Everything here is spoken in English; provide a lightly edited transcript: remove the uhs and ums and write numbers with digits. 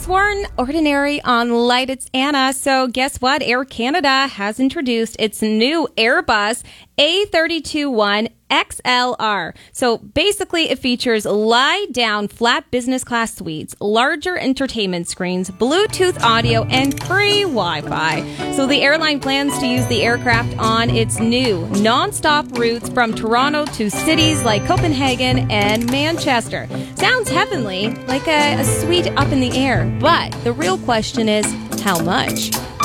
sworn ordinary on light. It's Anna. So guess what? Air Canada has introduced its new Airbus A321 XLR. So basically it features lie-down flat business class suites, larger entertainment screens, Bluetooth audio, and free Wi-Fi. So the airline plans to use the aircraft on its new non-stop routes from Toronto to cities like Copenhagen and Manchester. Sounds heavenly, like a suite up in the air. But the real question is, how much?